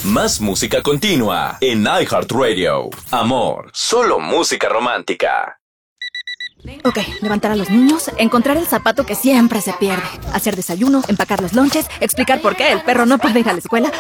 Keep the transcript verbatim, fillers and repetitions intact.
Más música continua en iHeartRadio. Amor, solo música romántica. Ok, levantar a los niños, encontrar el zapato que siempre se pierde, hacer desayuno, empacar los lonches, explicar por qué el perro no puede ir a la escuela,